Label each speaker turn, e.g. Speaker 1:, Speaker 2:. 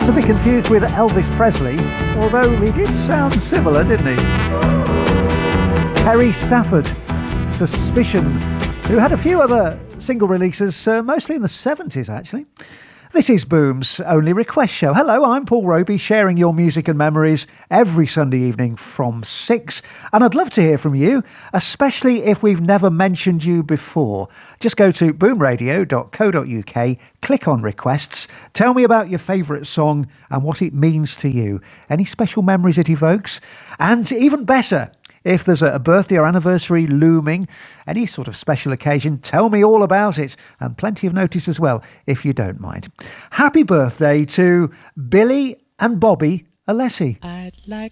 Speaker 1: to be confused with Elvis Presley, although he did sound similar, didn't he? Terry Stafford, Suspicion, who had a few other single releases, mostly in the 70s actually. This is Boom's Only Request Show. Hello, I'm Paul Roby, sharing your music and memories every Sunday evening from 6. And I'd love to hear from you, especially if we've never mentioned you before. Just go to boomradio.co.uk, click on requests, tell me about your favourite song and what it means to you. Any special memories it evokes? And even better, if there's a birthday or anniversary looming, any sort of special occasion, tell me all about it. And plenty of notice as well, if you don't mind. Happy birthday to Billy and Bobby Alessi.
Speaker 2: I'd like